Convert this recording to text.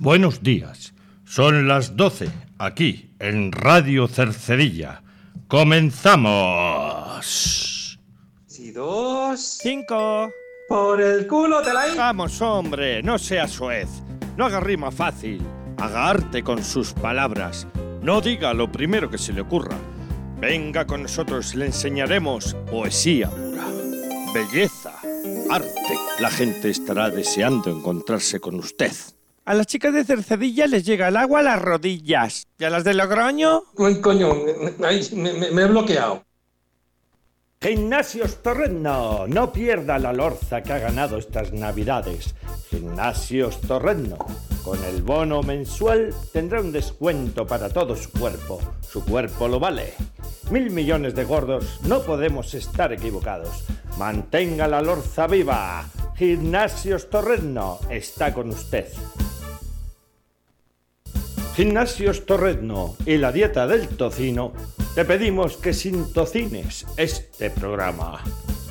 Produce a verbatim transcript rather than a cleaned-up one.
Buenos días. Son las doce, aquí, en Radio Cercedilla. ¡Comenzamos! Si dos... Cinco. ¡Por el culo te la... Vamos, hombre, no sea soez. No haga rima fácil. Haga arte con sus palabras. No diga lo primero que se le ocurra. Venga con nosotros, le enseñaremos poesía pura. Belleza, arte. La gente estará deseando encontrarse con usted. A las chicas de Cercedilla les llega el agua a las rodillas. ¿Y a las de Logroño? Uy, coño, ay, me, me, me he bloqueado. Gimnasios Torreno, no pierda la lorza que ha ganado estas navidades. Gimnasios Torreno, con el bono mensual tendrá un descuento para todo su cuerpo. Su cuerpo lo vale. Mil millones de gordos, no podemos estar equivocados. Mantenga la lorza viva. Gimnasios Torreno está con usted. Gimnasios Torreno y la dieta del tocino, te pedimos que sintocines este programa.